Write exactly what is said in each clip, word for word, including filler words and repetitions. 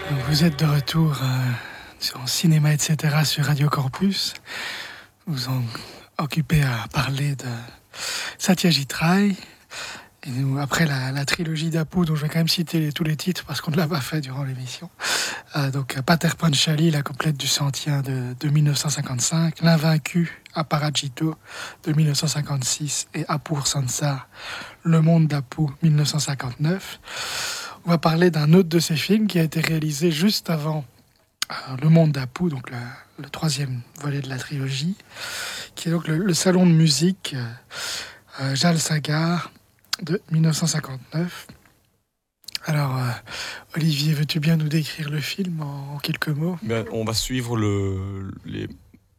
Vous êtes de retour euh, sur Cinéma, et cetera sur Radio Campus. Vous en occupez à parler de Satyajit Ray. Et nous, après la, la trilogie d'Apu, dont je vais quand même citer les, tous les titres parce qu'on ne l'a pas fait durant l'émission. Euh, donc Pater Panchali, la complète du Santien de, de mille neuf cent cinquante-cinq, L'Invaincu, Aparajito de mille neuf cent cinquante-six et Apur Sansar, Le Monde d'Apu mille neuf cent cinquante-neuf. On va parler d'un autre de ces films qui a été réalisé juste avant euh, Le Monde d'Apu, donc le, le troisième volet de la trilogie, qui est donc le, le Salon de musique euh, euh, Jal Sagar de mille neuf cent cinquante-neuf. Alors, euh, Olivier, veux-tu bien nous décrire le film en, en quelques mots ? Ben, on va suivre le, les,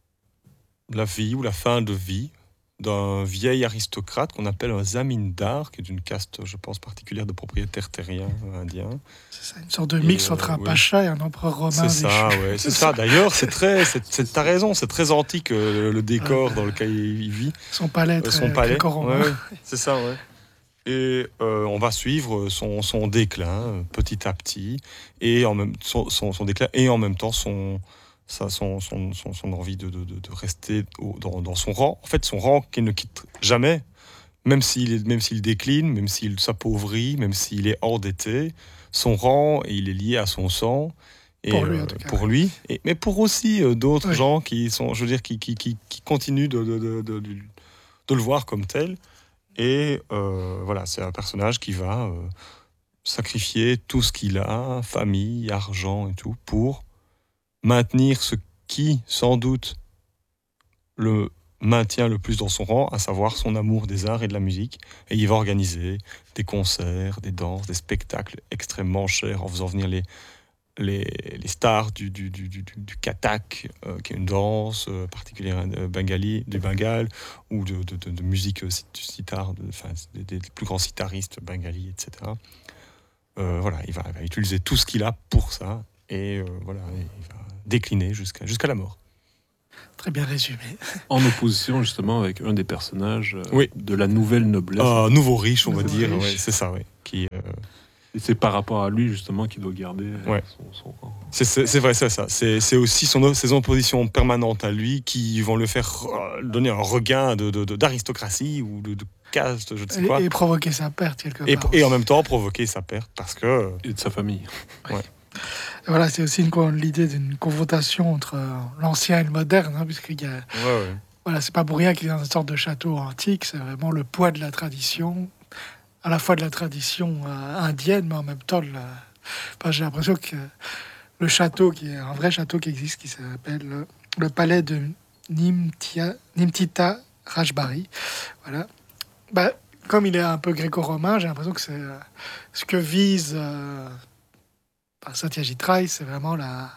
la vie ou la fin de vie d'un vieil aristocrate qu'on appelle un zamindar, qui est d'une caste, je pense, particulière de propriétaires terriens indiens. C'est ça, une sorte de mix et, entre euh, un ouais. pacha et un empereur romain. C'est ça, déchu. ouais, c'est ça. D'ailleurs, c'est très, c'est, c'est, t'as raison, c'est très antique euh, le décor euh, dans lequel il vit. Son palais, très, son palais. romain. Ouais, ouais, c'est ça, ouais. Et euh, on va suivre son, son déclin euh, petit à petit, et en même son, son, son déclin et en même temps son ça, son, son, son, son envie de, de, de rester au, dans, dans son rang. En fait, son rang qu'il ne quitte jamais, même s'il, est, même s'il décline, même s'il s'appauvrit, même s'il est endetté, son rang, il est lié à son sang. Et pour lui, euh, en tout cas. Pour lui, et, mais pour aussi euh, d'autres oui. gens qui sont, je veux dire, qui, qui, qui, qui continuent de, de, de, de, de, de le voir comme tel. Et euh, voilà, c'est un personnage qui va euh, sacrifier tout ce qu'il a, famille, argent et tout, pour maintenir ce qui, sans doute, le maintient le plus dans son rang, à savoir son amour des arts et de la musique. Et il va organiser des concerts, des danses, des spectacles extrêmement chers en faisant venir les, les, les stars du, du, du, du, du Kathak, euh, qui est une danse euh, particulière euh, bengali, du Bengale, ou de, de, de, de musique euh, sitar, de, enfin, des, des plus grands sitaristes bengalis, et cetera. Euh, voilà, il va, il va utiliser tout ce qu'il a pour ça, et euh, voilà, il va décliner jusqu'à, jusqu'à la mort. Très bien résumé. En opposition justement avec un des personnages euh, oui. de la nouvelle noblesse. Euh, nouveau riche, on nouveau va dire, riche. ouais, c'est ça, oui. Qui, euh... Et c'est par rapport à lui justement qu'il doit garder ouais. son, son rang. C'est, c'est, c'est vrai, c'est ça. C'est, c'est aussi son, ses oppositions permanentes à lui qui vont le faire euh, donner un regain de, de, de, d'aristocratie ou de, de caste, je ne sais et, quoi. Et provoquer sa perte quelque et, part. Et en même temps provoquer sa perte parce que... Et de sa famille. Ouais. Voilà, c'est aussi une, l'idée d'une confrontation entre euh, l'ancien et le moderne, hein, puisqu'il y a... Ouais, ouais. Voilà, c'est pas pour rien qu'il y a une sorte de château antique, c'est vraiment le poids de la tradition, à la fois de la tradition euh, indienne, mais en même temps, de la... enfin, j'ai l'impression que le château, qui est un vrai château qui existe, qui s'appelle le, le palais de Nimtia, Nimtita Rajbari, voilà. Bah, comme il est un peu gréco-romain, j'ai l'impression que c'est euh, ce que vise euh, Satyajit Ray, c'est vraiment la...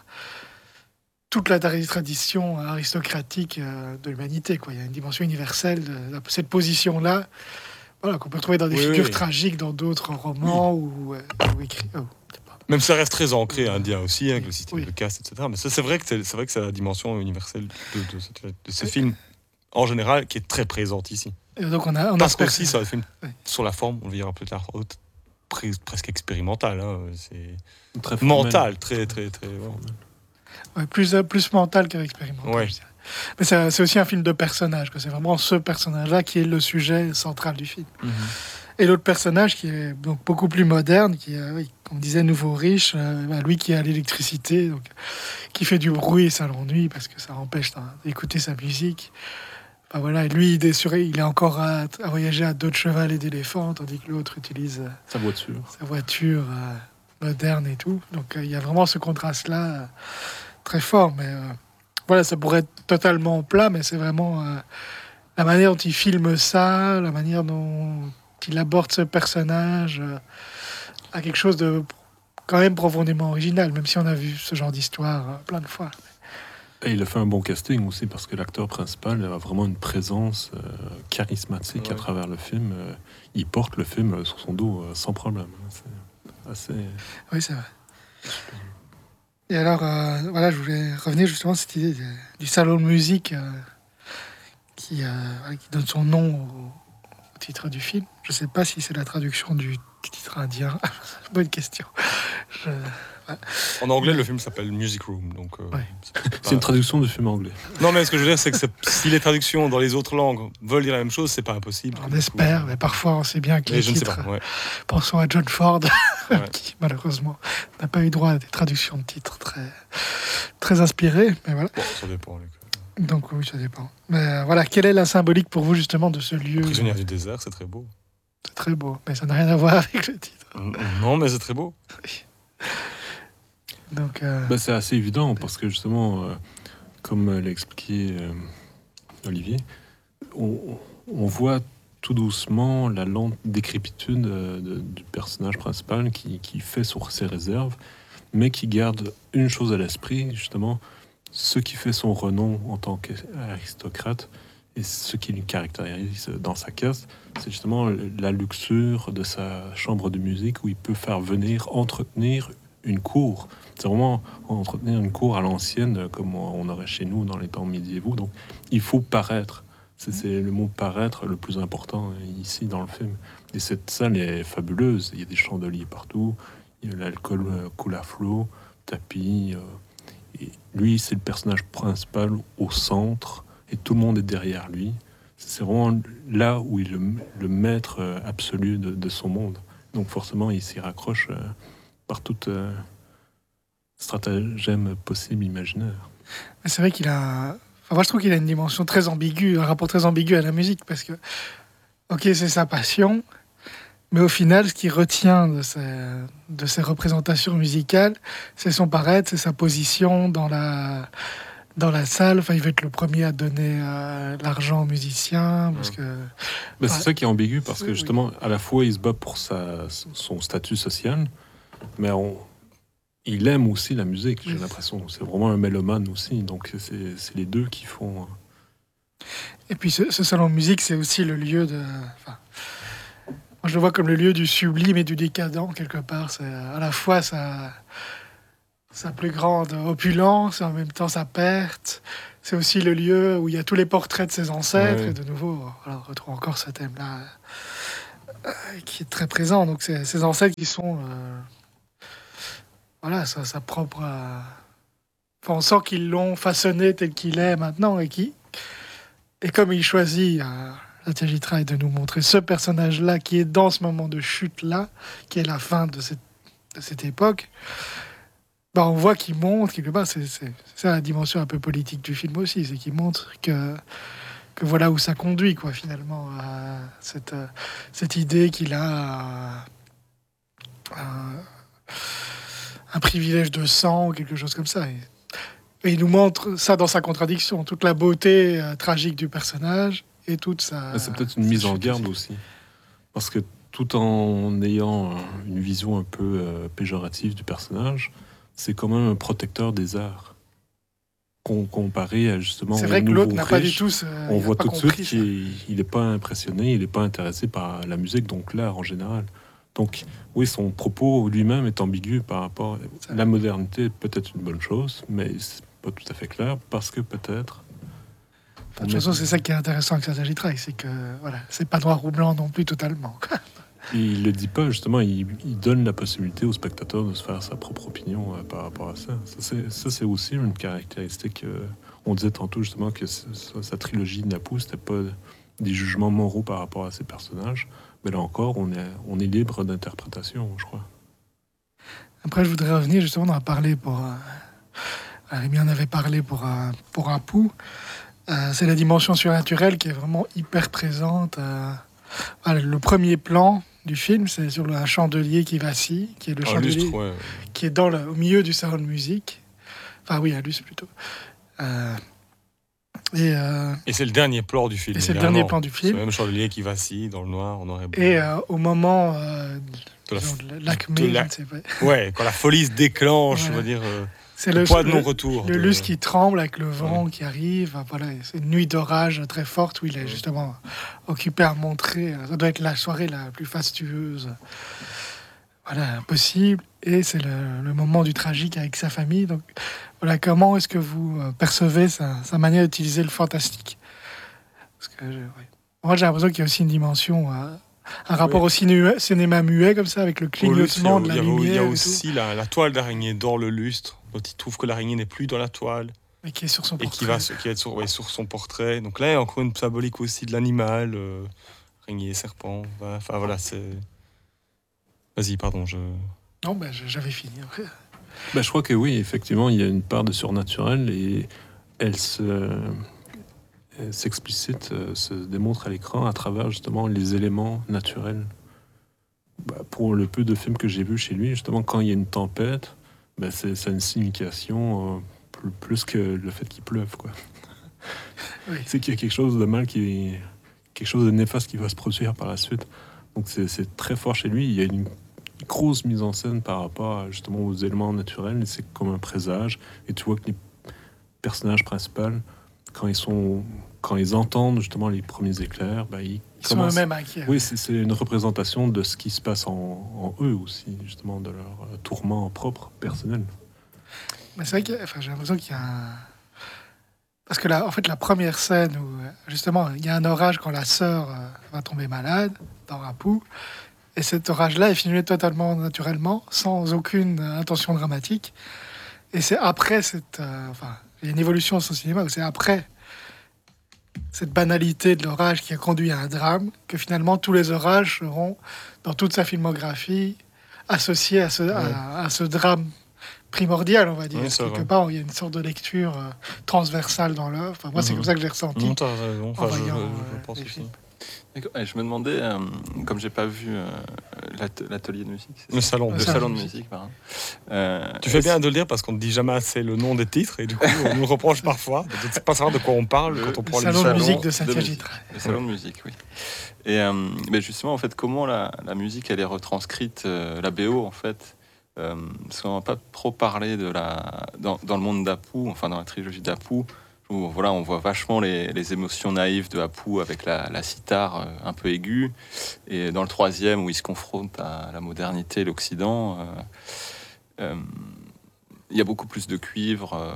toute la tradition aristocratique de l'humanité, quoi. Il y a une dimension universelle de cette position-là, voilà, qu'on peut retrouver dans des oui, figures oui. tragiques dans d'autres romans oui. ou, ou écrits. Oh, même ça reste très ancré indien aussi, hein, avec le système oui. de caste, et cetera. Mais ça, c'est vrai que c'est, c'est vrai que c'est la dimension universelle de, de, de, de ces oui. films en général qui est très présente ici. Et donc on a, on Parce a qu'aussi, c'est un film oui. sur la forme, on le verra plus tard, presque expérimental. Hein, c'est très mental, très, très, très. Ouais. Ouais, plus, plus mental qu'expérimental. Ouais. Mais c'est, c'est aussi un film de personnage, quoi. C'est vraiment ce personnage-là qui est le sujet central du film. Mm-hmm. Et l'autre personnage qui est donc beaucoup plus moderne, qui est, oui, comme on disait, nouveau riche, euh, bah, lui qui a l'électricité, donc, qui fait du bruit et ça l'ennuie parce que ça empêche d'écouter sa musique. Enfin, voilà, et lui, il est, sur, il est encore à, à voyager à dos de cheval et d'éléphant, tandis que l'autre utilise euh, sa voiture, sa voiture euh, moderne et tout. Donc euh, il y a vraiment ce contraste-là euh, très fort. Mais euh, voilà, ça pourrait être totalement plat, mais c'est vraiment euh, la manière dont il filme ça, la manière dont il aborde ce personnage euh, à quelque chose de quand même profondément original, même si on a vu ce genre d'histoire euh, plein de fois. Et il a fait un bon casting aussi parce que l'acteur principal a vraiment une présence euh, charismatique ouais. à travers le film. Euh, il porte le film euh, sur son dos euh, sans problème. C'est assez... Oui, c'est vrai. Et alors, euh, voilà, je voulais revenir justement à cette idée de, du salon de musique euh, qui, euh, qui donne son nom au, au titre du film. Je ne sais pas si c'est la traduction du, du titre indien. C'est une bonne question. Je... En anglais, le film s'appelle Music Room. Donc, euh, Ouais. c'est, pas... C'est une traduction du film anglais. Non, mais ce que je veux dire, c'est que c'est... si les traductions dans les autres langues veulent dire la même chose, c'est pas impossible. On espère, mais parfois on sait bien que Mais les je ne sais titres... pas. Ouais. Pensons à John Ford, Ouais. qui malheureusement n'a pas eu droit à des traductions de titres très, très inspirées. Mais voilà. Bon, ça dépend. Les... Donc oui, ça dépend. Mais euh, voilà, quelle est la symbolique pour vous justement de ce lieu? Prisonnière du désert, c'est très beau. C'est très beau, mais ça n'a rien à voir avec le titre. Non, mais c'est très beau. Donc, euh, Bah, c'est assez évident parce que justement, euh, comme l'a expliqué euh, Olivier, on, on voit tout doucement la lente décrépitude de- de- du personnage principal qui, qui fait sur ses réserves, mais qui garde une chose à l'esprit, justement, ce qui fait son renom en tant qu'aristocrate et ce qui le caractérise dans sa caste, c'est justement la luxure de sa chambre de musique où il peut faire venir entretenir une cour. C'est vraiment entretenir une cour à l'ancienne, comme on aurait chez nous dans les temps médiévaux. Donc, il faut paraître. C'est, c'est le mot paraître le plus important ici dans le film. Et cette salle est fabuleuse. Il y a des chandeliers partout. Il y a l'alcool euh, coule à flot, tapis. Euh, et lui, c'est le personnage principal au centre. Et tout le monde est derrière lui. C'est vraiment là où il est le, le maître euh, absolu de, de son monde. Donc forcément, il s'y raccroche euh, par toute euh, stratagème possible, imaginaire. c'est vrai qu'il a... Enfin, moi, je trouve qu'il a une dimension très ambiguë, un rapport très ambigu à la musique, parce que, ok, c'est sa passion, mais au final, ce qui retient de ses, de ses représentations musicales, c'est son paraître, c'est sa position dans la, dans la salle. Enfin, il veut être le premier à donner euh, l'argent aux musiciens, parce que... Mais Ouais. c'est ça qui est ambigu, parce C'est- que justement, à la fois, il se bat pour sa, son statut social, mais on- il aime aussi la musique, j'ai Oui. l'impression. C'est vraiment un mélomane aussi, donc c'est, c'est les deux qui font... Et puis ce, ce salon de musique, c'est aussi le lieu de... Enfin, moi, je le vois comme le lieu du sublime et du décadent, quelque part. C'est à la fois sa, sa plus grande opulence et en même temps sa perte. C'est aussi le lieu où il y a tous les portraits de ses ancêtres. Ouais. Et de nouveau, voilà, on retrouve encore ce thème-là euh, qui est très présent. Donc c'est ces ancêtres qui sont... euh, voilà, sa, sa propre... euh, enfin, on sent qu'ils l'ont façonné tel qu'il est maintenant et qui... Et comme il choisit, euh, Satya Ray, de nous montrer ce personnage-là qui est dans ce moment de chute-là, qui est la fin de cette, de cette époque, bah, on voit qu'il montre, quelque part, c'est, c'est, c'est ça la dimension un peu politique du film aussi, c'est qu'il montre que, que voilà où ça conduit, quoi, finalement, à cette, euh, cette idée qu'il a euh, un, un privilège de sang ou quelque chose comme ça. Et, et il nous montre ça dans sa contradiction, toute la beauté euh, tragique du personnage et toute sa... Mais c'est peut-être une sa mise en chute garde aussi. aussi. Parce que tout en ayant euh, une vision un peu euh, péjorative du personnage, c'est quand même un protecteur des arts. Com- comparé à justement C'est aux vrai que nouveaux l'autre n'a pas du riches, tout... ce- on il a voit pas tout de compris suite ça. qu'il n'est pas impressionné, il n'est pas intéressé par la musique, donc l'art en général. Donc oui, son propos lui-même est ambigu par rapport à la modernité, peut-être une bonne chose, mais c'est pas tout à fait clair, parce que peut-être... Enfin, de toute façon, c'est ça qui est intéressant avec Satya Ray, c'est que voilà, c'est pas noir ou blanc non plus totalement. Et il le dit pas, justement, il, il donne la possibilité au spectateur de se faire sa propre opinion euh, par rapport à ça. Ça, c'est, ça, c'est aussi une caractéristique. euh, on disait tantôt, justement, que c- sa, sa trilogie de Napu, c'était pas des jugements moraux par rapport à ses personnages. Mais là encore, on est, on est libre d'interprétation, je crois. Après, je voudrais revenir justement, on en a parlé pour... Euh, Rémi en avait parlé pour, euh, pour Apu. Euh, c'est la dimension surnaturelle qui est vraiment hyper présente. euh. Voilà, le premier plan du film, c'est sur le, un chandelier qui vacille, qui est le Un chandelier lustre, ouais. qui est dans le, au milieu du salon de musique. Enfin oui, un lustre plutôt. Euh, et, euh, Et c'est le dernier plan du film. et c'est le évidemment. dernier plan du C'est film. le même chandelier qui vacille dans le noir, en noir et blanc. Et euh, au moment euh, De la disons, f- de l'acmé, de la- je ne sais pas. Ouais, quand la folie se déclenche, Voilà. on va dire, euh, C'est le le, point de le- non-retour. Le de- lustre qui tremble avec le vent qui arrive. Enfin, voilà, c'est une nuit d'orage très forte où il est justement occupé à montrer. Ça doit être la soirée la plus fastueuse, voilà, possible. Et c'est le, le moment du tragique avec sa famille. Donc, voilà, comment est-ce que vous euh, percevez sa, sa manière d'utiliser le fantastique? Parce que, je- ouais. Moi, j'ai l'impression qu'il y a aussi une dimension euh, un rapport Ouais. au ciné- cinéma muet, comme ça, avec le clignotement Il y de a- la il y a- il y lumière a et tout, aussi la, la toile d'araignée dans le lustre, dont il trouve que l'araignée n'est plus dans la toile et qui est sur son et qui portrait. va sur- qui va être sur, ouais, sur son portrait. Donc là, il y a encore une symbolique aussi de l'animal, euh, araignée, serpent. voilà. Enfin voilà, c'est. Vas-y, pardon, je. Non, ben, je- j'avais fini. Bah, je crois que oui, effectivement, il y a une part de surnaturel et elle se elle s'explicite, euh, se démontre à l'écran à travers justement les éléments naturels. Bah, pour le peu de films que j'ai vus chez lui, justement, quand il y a une tempête, bah, c'est, ça a une signification euh, plus, plus que le fait qu'il pleuve, quoi. Oui. C'est qu'il y a quelque chose de mal, qui, quelque chose de néfaste qui va se produire par la suite. Donc c'est, c'est très fort chez lui. Il y a une grosse mise en scène par rapport à, justement aux éléments naturels. Et c'est comme un présage. Et tu vois que les personnages principaux, quand ils sont, quand ils entendent justement les premiers éclairs, bah, ils, Ils sont commencent- eux-mêmes inquiets. Oui, c'est, c'est une représentation de ce qui se passe en, en eux aussi, justement de leur euh, tourment propre, personnel. Mais c'est vrai que enfin, j'ai l'impression qu'il y a un... Parce que là, en fait, la première scène où, euh, justement, il y a un orage quand la sœur euh, va tomber malade dans Apu, et cet orage-là est filmé totalement naturellement, sans aucune euh, intention dramatique. Et c'est après cette... euh, enfin, il y a une évolution dans son cinéma, où c'est après cette banalité de l'orage qui a conduit à un drame, que finalement tous les orages seront, dans toute sa filmographie, associés à ce, à, à ce drame primordial, on va dire. Oui, c'est Quelque vrai. part, il y a une sorte de lecture euh, transversale dans l'œuvre. Enfin, moi, c'est Mhm. comme ça que je l'ai ressenti. Non, t'as raison. Enfin, En je, voyant, je- je euh, pense les aussi. films. D'accord. Et je me demandais, euh, comme j'ai pas vu euh, l'at- l'atelier de musique, c'est Le ça salon. Le le de- salon. salon de musique, pardon. Euh, Tu fais est-ce- bien de le dire parce qu'on ne dit jamais assez le nom des titres et du coup on nous reproche parfois de ne pas savoir de quoi on parle Le- quand on Le prend salon de salon musique de de Satya musique. Jitra. Le salon de musique, oui. Et euh, mais justement, en fait, comment la, la musique elle est retranscrite, euh, la B O en fait, euh, parce qu'on n'a pas trop parlé de la dans, dans le monde d'Apu, enfin dans la trilogie d'Apu, où voilà, on voit vachement les, les émotions naïves de Apu avec la, la sitar euh, un peu aiguë, et dans le troisième où il se confronte à la modernité, l'Occident, euh, euh, il y a beaucoup plus de cuivre, euh,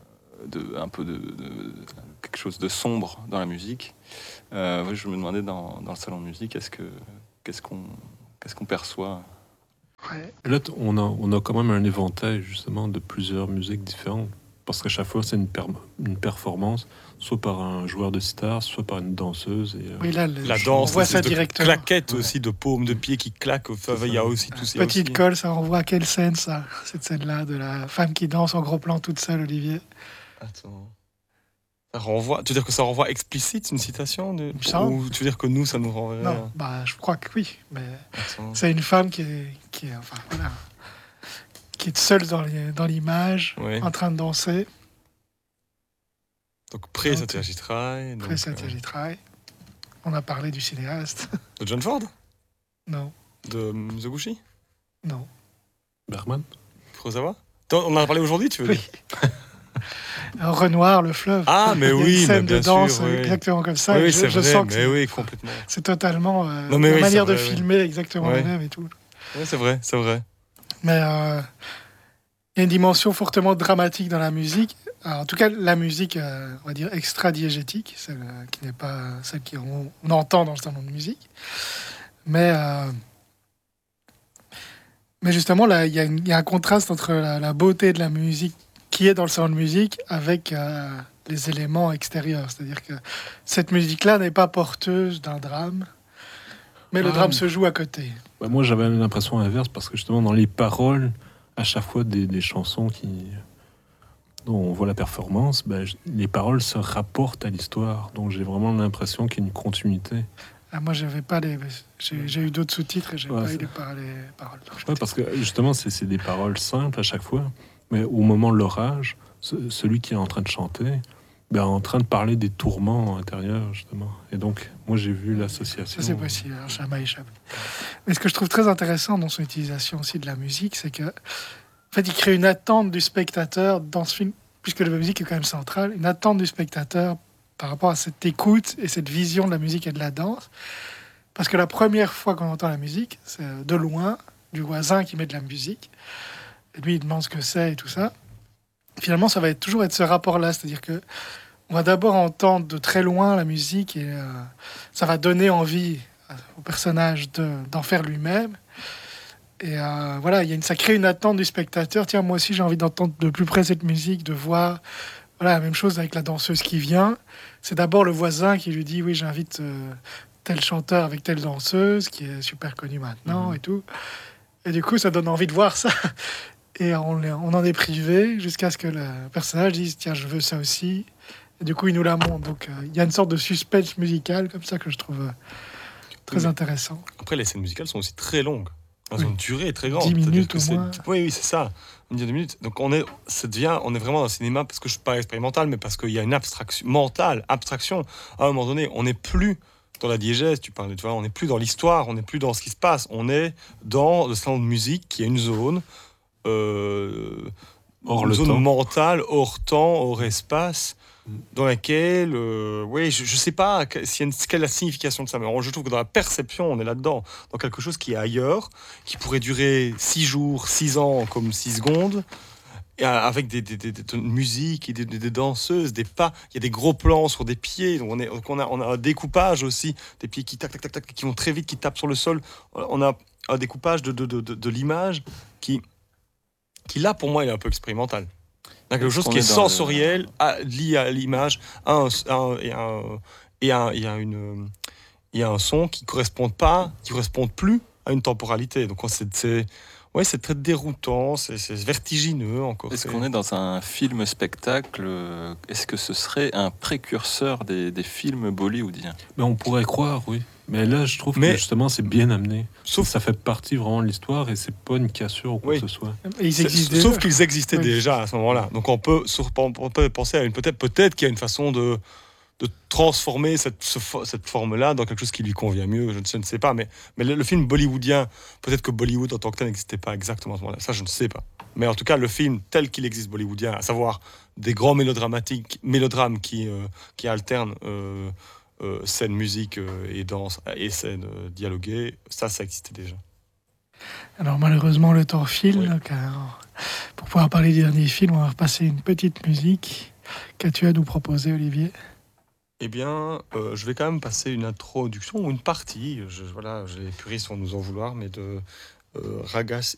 de un peu de, de- quelque chose de sombre dans la musique. Euh, ouais, je me demandais dans, dans le salon de musique, est-ce que qu'est-ce qu'on qu'est-ce qu'on perçoit? Ouais. Et là, t- on a, on a quand même un éventail justement de plusieurs musiques différentes. Parce qu'à chaque fois, c'est une, per- une performance, soit par un joueur de sitar, soit par une danseuse. Et, euh, Oui, là, le- La on danse, voit l'espèce ça de directement. claquette Ouais. aussi de paumes de pieds qui claquent. Enfin, C'est il y a ça. aussi tout ça. Petite colle, ça renvoie à quelle scène, ça? Cette scène-là, de la femme qui danse en gros plan toute seule, Olivier. Attends. Ça renvoie. Tu veux dire que ça renvoie explicite une citation de... Il me semble. Ou tu veux dire que nous ça nous renvoie Non, bah, je crois que oui. Mais Attends. c'est une femme qui est, qui est, enfin, voilà, qui est seule dans les- dans l'image, Ouais. en train de danser. Donc pré Satya Jitra. Après Satya euh, Jitra. On a parlé du cinéaste. De John Ford. Non, De Mizoguchi. non. Bergman. Kurosawa. Attends, on en a parlé aujourd'hui, tu veux Oui. dire Alors, Renoir, le fleuve. Ah, mais Il y a oui, une mais scène bien de danse sûr, oui. exactement comme ça. Oui, et oui, je, c'est je vrai, sens que mais c'est, oui, complètement. c'est totalement euh, Non, mais la oui, manière c'est de vrai, oui. filmer exactement Ouais. la même et tout. Oui, c'est vrai, c'est vrai. Mais euh, il y a une dimension fortement dramatique dans la musique. Alors, en tout cas, la musique, euh, on va dire extra-diégétique, celle euh, qui n'est pas celle qu'on on entend dans le salon de musique. Mais, euh, mais justement, là, il y, a une- il y a un contraste entre la, la beauté de la musique qui est dans le salon de musique avec euh, les éléments extérieurs. C'est-à-dire que cette musique-là n'est pas porteuse d'un drame, mais le Ah, drame mais- se joue à côté. Bah, moi, j'avais l'impression inverse parce que justement, dans les paroles, à chaque fois des, des chansons qui, dont on voit la performance, bah, je- les paroles se rapportent à l'histoire. Donc, j'ai vraiment l'impression qu'il y a une continuité. Ah, moi, j'avais pas les. J'ai, j'ai eu d'autres sous-titres et j'ai Ouais, pas eu c'est- les, par- les paroles. Ouais, parce que justement, c'est c'est des paroles simples à chaque fois. Mais au moment de l'orage, ce- celui qui est en train de chanter, ben, est en train de parler des tourments intérieurs, justement. Et donc, moi, j'ai vu l'association. Ça, c'est possible. Alors, ça m'a échappé. Mais ce que je trouve très intéressant dans son utilisation aussi de la musique, c'est que, en fait, il crée une attente du spectateur dans ce film, puisque la musique est quand même centrale, une attente du spectateur par rapport à cette écoute et cette vision de la musique et de la danse. Parce que la première fois qu'on entend la musique, c'est de loin, du voisin qui met de la musique. Et lui, il demande ce que c'est et tout ça. Finalement, ça va être, toujours être ce rapport-là. C'est-à-dire que on va d'abord entendre de très loin la musique et euh, ça va donner envie au personnage de, d'en faire lui-même. Et euh, voilà, il y a une, ça crée une attente du spectateur. Tiens, moi aussi, j'ai envie d'entendre de plus près cette musique, de voir. Voilà, la même chose avec la danseuse qui vient. C'est d'abord le voisin qui lui dit, oui, j'invite euh, tel chanteur avec telle danseuse, qui est super connue maintenant, Mhm. et tout. Et du coup, ça donne envie de voir ça. Et on, l'est- on en est privé jusqu'à ce que le personnage dise, tiens, je veux ça aussi. Et du coup, il nous la montre. Donc, euh, il y a une sorte de suspense musical comme ça que je trouve euh, très Mais- intéressant. Après, les scènes musicales sont aussi très longues. Elles Oui. ont une durée très grande. dix C'est-à-dire minutes que au c'est- moins. Oui, oui, c'est ça. Une dizaine de minutes. Donc on est, ça devient, on est vraiment dans le cinéma parce que je suis pas expérimental, mais parce qu'il y a une abstraction mentale, abstraction. À un moment donné, on n'est plus dans la diégèse. Tu parles, tu vois, on n'est plus dans l'histoire, on n'est plus dans ce qui se passe. On est dans le salon de musique qui est une zone, euh, Hors une le zone temps. mentale, hors temps, hors espace, Mm. dans laquelle, euh, oui, je, je sais pas que- s'il y a une- quelle est la signification de ça, mais je trouve que dans la perception, on est là-dedans, dans quelque chose qui est ailleurs, qui pourrait durer six jours, six ans, comme six secondes, et euh, avec des, des, des, des- de musique, et des, des- des danseuses, des pas. Il y a des gros plans sur des pieds. Donc on, est, donc on, a, on a un découpage aussi, des pieds qui tac, tac, tac, tac, qui vont très vite, qui tapent sur le sol. On a un découpage de, de, de, de, de l'image qui, qui, là, pour moi, est un peu expérimental. Il y a quelque Est-ce chose qu'on qui est est dans le- sensoriel, à- lié à l'image, à un, à un- et, un, et, un, et à une, il y a un son qui correspond pas, qui correspond plus à une temporalité. Donc on- c'est, c'est, ouais, c'est très déroutant, c'est, c'est vertigineux encore. Est-ce c'est- qu'on est dans un film-spectacle euh, Est-ce que ce serait un précurseur des, des films bollywoodiens? Mais on pourrait croire, oui. Mais là, je trouve Mais- que justement, c'est bien amené. Sauf, Ça fait partie vraiment de l'histoire et c'est pas une cassure ou quoi Oui. que ce soit. Et ils c'est- existent sauf déjà. qu'ils existaient Oui. déjà à ce moment-là. Donc on peut, sur- on peut penser à une peut-être, peut-être qu'il y a une façon de de transformer cette, ce fo- cette forme-là dans quelque chose qui lui convient mieux, je, ne- je ne sais pas, mais, mais le, le film bollywoodien, peut-être que Bollywood en tant que tel n'existait pas exactement à ce moment-là, ça je ne sais pas. Mais en tout cas, le film tel qu'il existe bollywoodien, à savoir des grands mélodramatiques, mélodrames qui, euh, qui alternent euh, euh, scène, musique euh, et danse et scène euh, dialoguée, ça, ça existait déjà. Alors malheureusement, le temps file. Oui. Donc, alors, pour pouvoir parler du dernier film, on va repasser une petite musique. Qu'as-tu à nous proposer, Olivier? Eh bien, euh, je vais quand même passer une introduction ou une partie, je, voilà, les puristes vont nous en vouloir, mais de euh, Ragas